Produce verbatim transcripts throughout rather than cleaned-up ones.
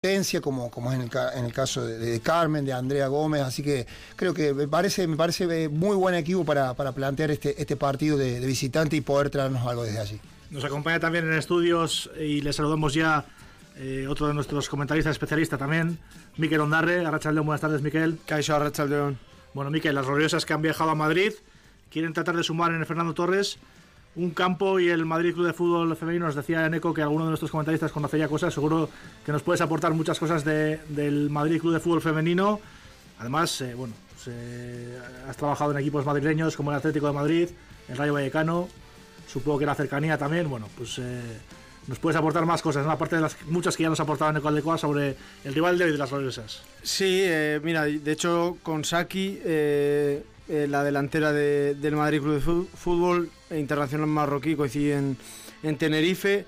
como, como es en el, en el caso de, de Carmen, de Andrea Gómez, así que creo que me parece, me parece muy buen equipo para, para plantear este, este partido de, de visitante y poder traernos algo desde allí. Nos acompaña también en estudios y le saludamos ya eh, otro de nuestros comentaristas especialistas también, Mikel Ondarre. Arratsaldeon, buenas tardes, Mikel. Kaixo, arratsaldeon. Bueno, Mikel, las gloriosas que han viajado a Madrid quieren tratar de sumar en el Fernando Torres un campo, y el Madrid Club de Fútbol Femenino. Nos decía Eneco que alguno de nuestros comentaristas conocería cosas. Seguro que nos puedes aportar muchas cosas de, del Madrid Club de Fútbol Femenino. Además, eh, bueno, pues, eh, has trabajado en equipos madrileños como el Atlético de Madrid, el Rayo Vallecano, supongo que la cercanía también. Bueno, pues eh, nos puedes aportar más cosas, ¿no? Aparte de las muchas que ya nos ha aportado Eneco Aldecoa sobre el rival de hoy de las gloriosas. Sí, eh, mira, de hecho con Saki, eh, eh, la delantera de, del Madrid Club de Fútbol internacional marroquí, coincidí en, en Tenerife.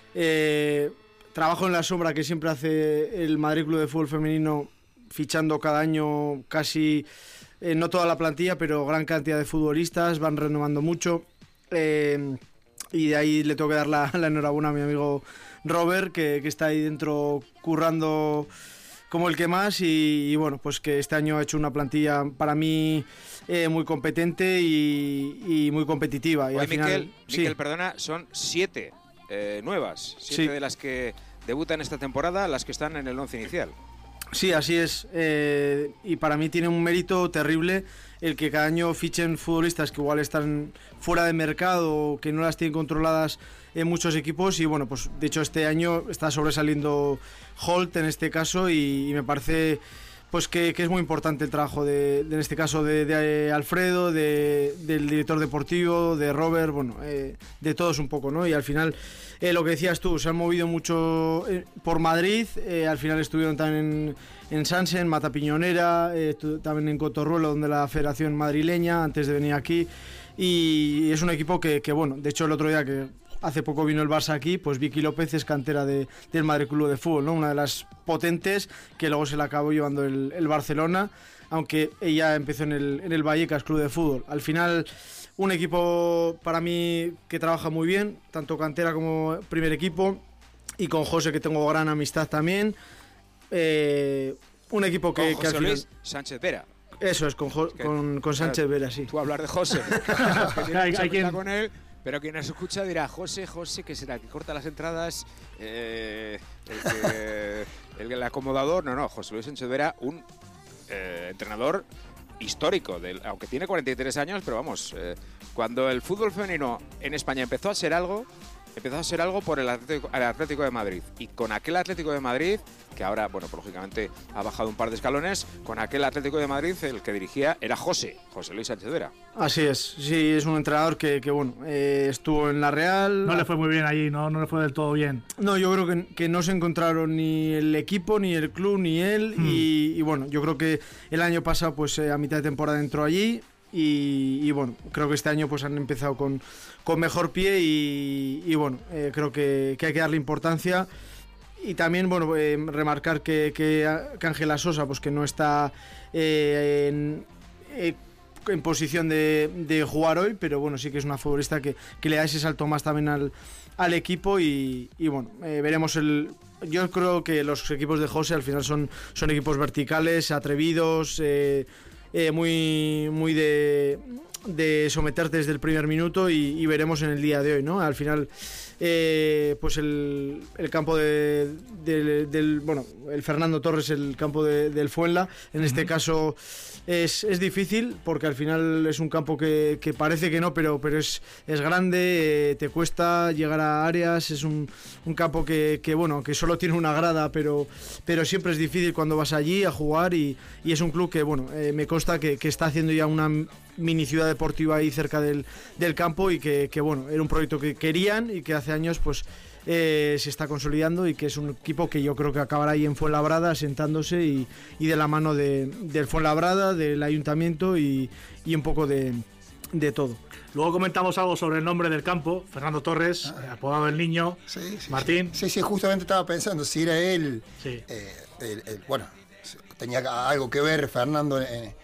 Eh, trabajo en la sombra que siempre hace el Madrid Club de Fútbol Femenino, fichando cada año casi, eh, no toda la plantilla, pero gran cantidad de futbolistas, van renovando mucho. Eh, y de ahí le tengo que dar la, la enhorabuena a mi amigo Robert, que, que está ahí dentro currando como el que más, y, y bueno, pues que este año ha hecho una plantilla para mí eh, muy competente y, y muy competitiva. Y Oye, al final, Mikel, sí. Mikel, perdona, son siete eh, nuevas, siete sí. de las que debutan esta temporada, las que están en el once inicial. Sí, así es, eh, y para mí tiene un mérito terrible el que cada año fichen futbolistas que igual están fuera de mercado o que no las tienen controladas en muchos equipos, y bueno, pues de hecho este año está sobresaliendo Holt en este caso, y, y me parece pues que, que es muy importante el trabajo de, de en este caso de, de Alfredo, de, del director deportivo, de Robert, bueno, eh, de todos un poco, ¿no? Y al final, eh, lo que decías tú, se han movido mucho eh, por Madrid, eh, al final estuvieron también en, en Sansen, Mata Piñonera, eh, también en Cotorruelo, donde la Federación Madrileña, antes de venir aquí, y es un equipo que, que bueno, de hecho el otro día que hace poco vino el Barça aquí, pues Vicky López es cantera de, del Madrid Club de Fútbol, ¿no? Una de las potentes que luego se la acabó llevando el, el Barcelona, aunque ella empezó en el, en el Vallecas Club de Fútbol. Al final, un equipo para mí que trabaja muy bien, tanto cantera como primer equipo, y con José, que tengo gran amistad también. Eh, un equipo que, con José que al final... Luis Sánchez Vera. Eso es, con, jo- que, con, con Sánchez claro, Vera, sí. Tú hablar de José, que tiene hay, mucha hay quien... con él. Pero quien nos escucha dirá, José, José, que será el que corta las entradas, eh, el, que, el, el acomodador. No, no, José Luis Sánchez Vera, un eh, entrenador histórico, del, aunque tiene cuarenta y tres años, pero vamos, eh, cuando el fútbol femenino en España empezó a ser algo, empezó a ser algo por el Atlético, el Atlético de Madrid. Y con aquel Atlético de Madrid, que ahora, bueno, pues lógicamente ha bajado un par de escalones, con aquel Atlético de Madrid el que dirigía era José, José Luis Sánchez Vera. Así es, sí, es un entrenador que, que bueno, eh, estuvo en la Real. No le fue muy bien allí, no, no le fue del todo bien. No, yo creo que, que no se encontraron ni el equipo, ni el club, ni él, hmm. y, y bueno, yo creo que el año pasado, pues eh, a mitad de temporada entró allí. Y, y bueno, creo que este año pues han empezado con, con mejor pie, y, y bueno, eh, creo que, que hay que darle importancia. Y también, bueno, eh, remarcar que, que, que Ángela Sosa, pues que no está eh, en, eh, en posición de, de jugar hoy, pero bueno, sí que es una futbolista que, que le da ese salto más también al, al equipo, y, y bueno, eh, veremos el... Yo creo que los equipos de José al final son, son equipos verticales, atrevidos, eh, Eh, muy muy de, de someterte desde el primer minuto, y, y veremos en el día de hoy, ¿no? Al final, eh, pues el, el campo de, de, del, bueno, el Fernando Torres, el campo de, del Fuenla, en este uh-huh. caso es, es difícil, porque al final es un campo que, que parece que no, pero, pero es, es grande, eh, te cuesta llegar a áreas, es un, un campo que, que, bueno, que solo tiene una grada, pero, pero siempre es difícil cuando vas allí a jugar, y, y es un club que, bueno, eh, me consta que, que está haciendo ya una mini ciudad deportiva ahí cerca del, del campo, y que, que, bueno, era un proyecto que querían y que hace años pues eh, se está consolidando, y que es un equipo que yo creo que acabará ahí en Fuenlabrada asentándose, y, y de la mano de, del Fuenlabrada, del ayuntamiento, y, y un poco de, de todo. Luego comentamos algo sobre el nombre del campo, Fernando Torres, ah, eh, apodado El Niño. Sí, sí, Martín. Sí, sí, justamente estaba pensando si era él, sí. eh, el, el, bueno, tenía algo que ver Fernando en,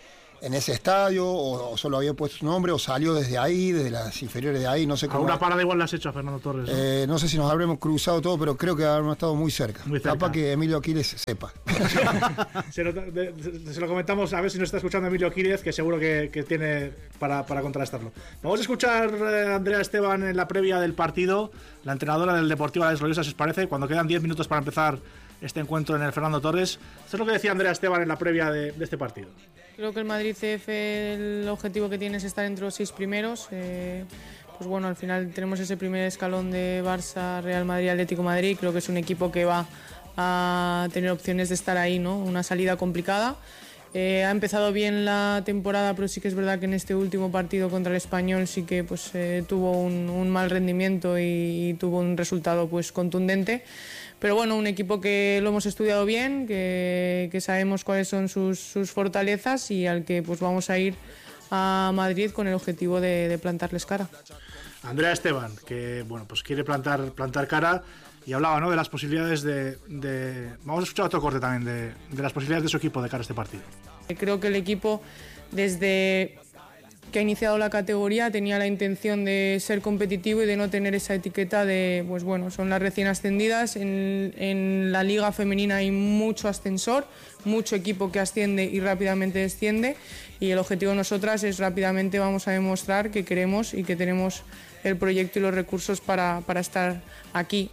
en ese estadio, o, o solo había puesto su nombre, o salió desde ahí, desde las inferiores de ahí, no sé cómo. Alguna parada igual la has hecho a Fernando Torres, ¿no? Eh, no sé si nos habremos cruzado todo, pero creo que habremos estado muy cerca. Muy cerca. Capaz que Emilio Aquiles sepa. se, lo, de, de, se lo comentamos, a ver si nos está escuchando Emilio Aquiles, que seguro que, que tiene para, para contrastarlo. Vamos a escuchar a Andrea Esteban en la previa del partido, la entrenadora del Deportivo Alavés Gloriosa, si os parece, cuando quedan diez minutos para empezar este encuentro en el Fernando Torres. Esto es lo que decía Andrea Esteban en la previa de, de este partido. Creo que el Madrid C F, el objetivo que tiene es estar entre los seis primeros. Eh, pues bueno, al final tenemos ese primer escalón de Barça, Real Madrid, Atlético de Madrid. Creo que es un equipo que va a tener opciones de estar ahí, ¿no? Una salida complicada. Eh, ha empezado bien la temporada, pero sí que es verdad que en este último partido contra el Español sí que pues, eh, tuvo un, un mal rendimiento y, y tuvo un resultado pues, contundente. Pero bueno, un equipo que lo hemos estudiado bien, que, que sabemos cuáles son sus, sus fortalezas y al que pues, vamos a ir a Madrid con el objetivo de, de plantarles cara. Andrea Esteban, que bueno, pues quiere plantar, plantar cara y hablaba, ¿no?, de las posibilidades de, de... Vamos a escuchar otro corte también de, de las posibilidades de su equipo de cara a este partido. Creo que el equipo, desde que ha iniciado la categoría, tenía la intención de ser competitivo y de no tener esa etiqueta de, pues bueno, son las recién ascendidas. En, en la liga femenina hay mucho ascensor, mucho equipo que asciende y rápidamente desciende, y el objetivo de nosotras es rápidamente vamos a demostrar que queremos y que tenemos el proyecto y los recursos para, para estar aquí.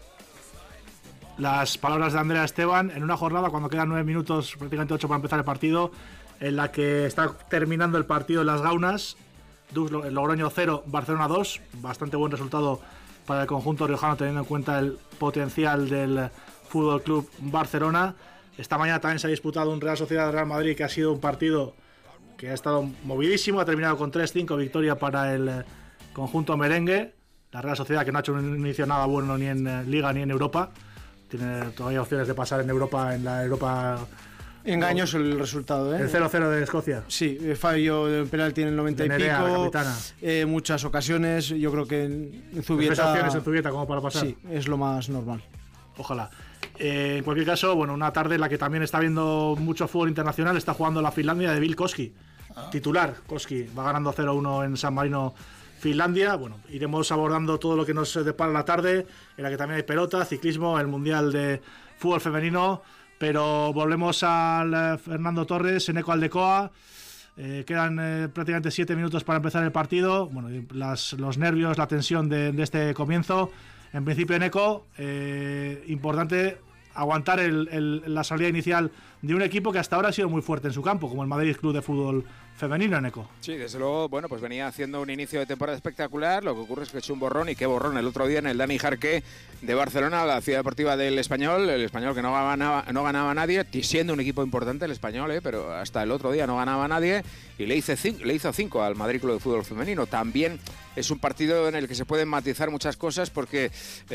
Las palabras de Andrea Esteban en una jornada cuando quedan nueve minutos, prácticamente ocho para empezar el partido, en la que está terminando el partido en Las Gaunas. Logroño cero, Barcelona dos, bastante buen resultado para el conjunto riojano teniendo en cuenta el potencial del Fútbol Club Barcelona. Esta mañana también se ha disputado un Real Sociedad Real Madrid, que ha sido un partido que ha estado movidísimo, ha terminado con tres cinco, victoria para el conjunto merengue. La Real Sociedad, que no ha hecho un inicio nada bueno ni en Liga ni en Europa, tiene todavía opciones de pasar en Europa, en la Europa. Engañoso el resultado, ¿eh? El cero cero de Escocia. Sí, fallo del penalti en el noventa y Nerea, pico. Eh, muchas ocasiones. Yo creo que en Zubieta. opciones en Zubieta como para pasar. Sí, es lo más normal. Ojalá. Eh, en cualquier caso, bueno, una tarde en la que también está viendo mucho fútbol internacional. Está jugando la Finlandia de Bill Koski. Ah. Titular, Koski. Va ganando cero uno en San Marino, Finlandia. Bueno, iremos abordando todo lo que nos depara la tarde, en la que también hay pelota, ciclismo, el Mundial de Fútbol Femenino. Pero volvemos al Fernando Torres en Eco Aldecoa. Eh, quedan eh, prácticamente siete minutos para empezar el partido. Bueno, las, los nervios, la tensión de, de este comienzo. En principio en Eco, eh, importante aguantar el, el, la salida inicial de un equipo que hasta ahora ha sido muy fuerte en su campo, como el Madrid Club de Fútbol Femenino, en Eco. Sí, desde luego, bueno, pues venía haciendo un inicio de temporada espectacular. Lo que ocurre es que ha hecho un borrón, y qué borrón el otro día en el Dani Jarque de Barcelona, la ciudad deportiva del Español. El Español que no ganaba, no ganaba a nadie, siendo un equipo importante el Español, ¿eh? Pero hasta el otro día no ganaba a nadie, y le hizo cinco, le hizo cinco al Madrid Club de Fútbol Femenino. También es un partido en el que se pueden matizar muchas cosas, porque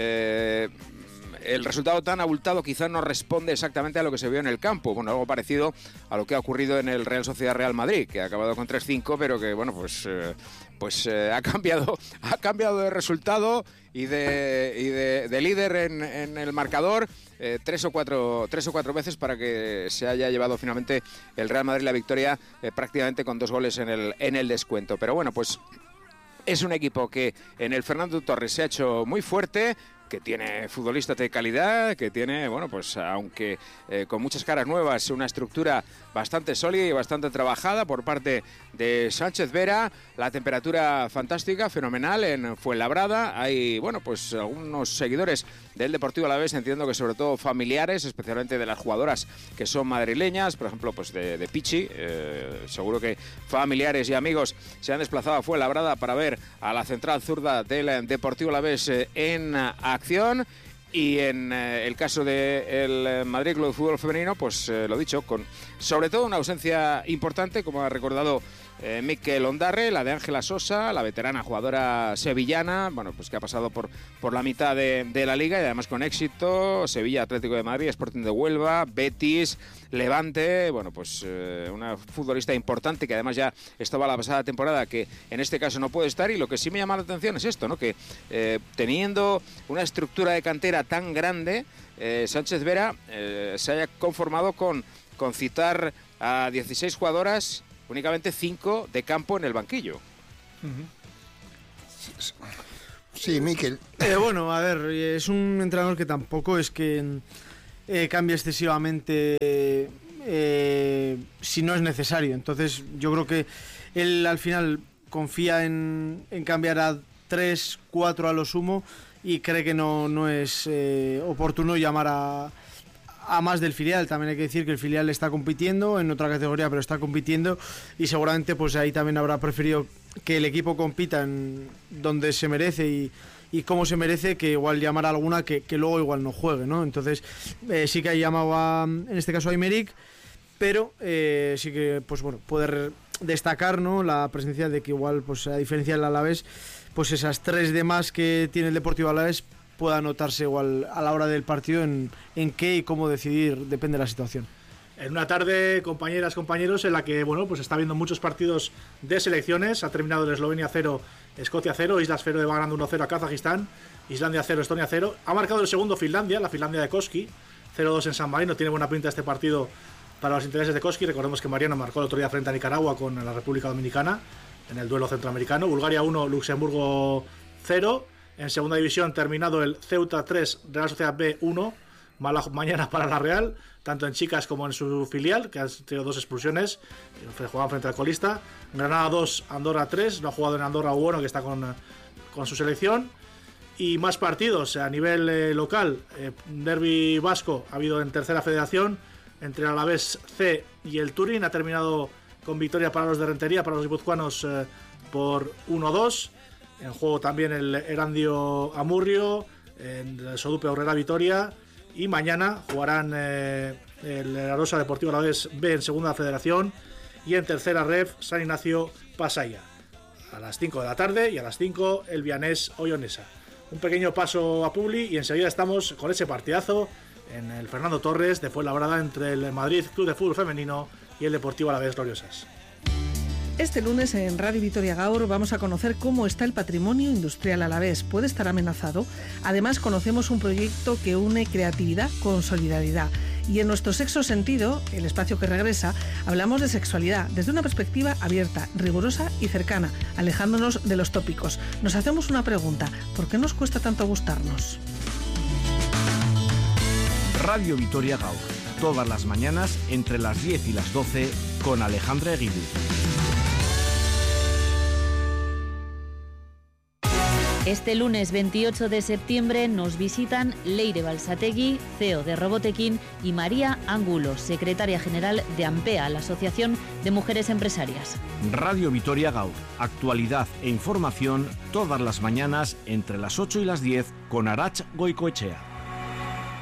Eh, el resultado tan abultado quizás no responde exactamente a lo que se vio en el campo. Bueno, algo parecido a lo que ha ocurrido en el Real Sociedad Real Madrid, que ha acabado con tres cinco, pero que, bueno, pues, eh, pues eh, ha cambiado ha cambiado de resultado y de, y de, de líder en, en el marcador eh, tres o cuatro tres o cuatro veces para que se haya llevado finalmente el Real Madrid la victoria, eh, prácticamente con dos goles en el, en el descuento. Pero bueno, pues es un equipo que en el Fernando Torres se ha hecho muy fuerte, que tiene futbolistas de calidad, que tiene, bueno, pues aunque eh, con muchas caras nuevas, una estructura bastante sólida y bastante trabajada por parte de Sánchez Vera. La temperatura fantástica, fenomenal en Fuenlabrada. Hay, bueno, pues algunos seguidores del Deportivo Alavés, entiendo que sobre todo familiares, especialmente de las jugadoras que son madrileñas, por ejemplo, pues de, de Pichi. Eh, seguro que familiares y amigos se han desplazado a Fuenlabrada para ver a la central zurda del Deportivo Alavés eh, en acción. Y en eh, el caso del Madrid Club de Fútbol Femenino, pues eh, lo dicho, con sobre todo una ausencia importante, como ha recordado eh, Mikel Ondarre, la de Ángela Sosa, la veterana jugadora sevillana, bueno, pues que ha pasado por, por la mitad de, de la liga y además con éxito. Sevilla, Atlético de Madrid, Sporting de Huelva, Betis, Levante, bueno, pues eh, una futbolista importante que además ya estaba la pasada temporada, que en este caso no puede estar. Y lo que sí me llama la atención es esto, ¿no? Que eh, teniendo una estructura de cantera tan grande, eh, Sánchez Vera eh, se haya conformado con, con citar a dieciséis jugadoras únicamente cinco de campo en el banquillo. Sí, Miquel. Eh, bueno, a ver, es un entrenador que tampoco es que eh, cambie excesivamente eh, si no es necesario. Entonces yo creo que él al final confía en, en cambiar a tres, cuatro a lo sumo y cree que no, no es eh, oportuno llamar a, a más del filial. También hay que decir que el filial está compitiendo en otra categoría, pero está compitiendo y seguramente pues ahí también habrá preferido que el equipo compita en donde se merece y, y cómo se merece, que igual llamar a alguna que, que luego igual no juegue, ¿no? Entonces eh, sí que ha llamado a, en este caso a Aymeric, pero eh, sí que pues bueno, poder destacar, ¿no?, la presencia de que igual, pues a diferencia del Alavés, pues esas tres de más que tiene el Deportivo Alavés pueda notarse igual a la hora del partido en, en qué y cómo decidir, depende de la situación. En una tarde, compañeras, compañeros, en la que bueno, pues está viendo muchos partidos de selecciones. Ha terminado el Eslovenia cero, Escocia cero, Islas Feroe va ganando uno cero a Kazajistán, Islandia cero, Estonia cero. Ha marcado el segundo Finlandia, la Finlandia de Koski, cero dos en San Marino. Tiene buena pinta este partido para los intereses de Koski. Recordemos que Mariano marcó el otro día frente a Nicaragua con la República Dominicana en el duelo centroamericano. Bulgaria uno, Luxemburgo cero. En segunda división terminado el Ceuta tres, Real Sociedad B uno. Mala mañana para la Real, tanto en chicas como en su filial, que han tenido dos expulsiones, jugaban frente al colista. Granada dos, Andorra tres, no ha jugado en Andorra Bueno, que está con, con su selección. Y más partidos a nivel eh, local. eh, Derbi vasco ha habido en tercera federación entre el Alavés C y el Turín. Ha terminado con victoria para los de Rentería, para los guipuzcoanos, eh, por uno dos. En juego también el Erandio Amurrio, en el Sodupe Aurrera Vitoria. Y mañana jugarán eh, el Arosa Deportivo Alavés B en segunda federación y en tercera ref San Ignacio Pasaia. A las cinco de la tarde y a las cinco el Vianés Oyonesa. Un pequeño paso a Publi y enseguida estamos con ese partidazo en el Fernando Torres de Fuenlabrada entre el Madrid Club de Fútbol Femenino y el Deportivo Alavés Gloriosas. Este lunes en Radio Vitoria Gaur vamos a conocer cómo está el patrimonio industrial alavés. ¿Puede estar amenazado? Además, conocemos un proyecto que une creatividad con solidaridad. Y en nuestro Sexo Sentido, el espacio que regresa, hablamos de sexualidad desde una perspectiva abierta, rigurosa y cercana, alejándonos de los tópicos. Nos hacemos una pregunta: ¿por qué nos cuesta tanto gustarnos? Radio Vitoria Gaur, todas las mañanas entre las diez y las doce con Alejandra Eguidu. Este lunes veintiocho de septiembre nos visitan Leire Balsategui, C E O de Robotequín, y María Angulo, secretaria general de AMPEA, la Asociación de Mujeres Empresarias. Radio Vitoria Gaur, actualidad e información todas las mañanas entre las ocho y las diez con Arach Goicoechea.